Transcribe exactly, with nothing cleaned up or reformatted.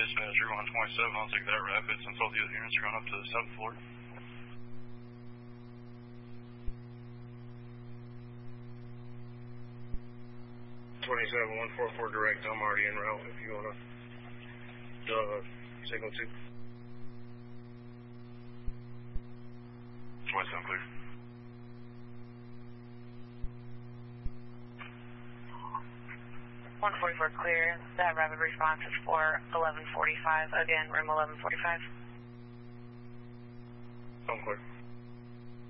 dispatcher, one twenty-seven, I'll take that rapid since all the other units are going up to the seventh floor. twenty-seven, one forty-four direct, I'm already en route if you want to uh, signal two. twenty-seven clear. one forty-four clear. That rapid response is for eleven forty-five. Again, room eleven forty-five. I'm clear.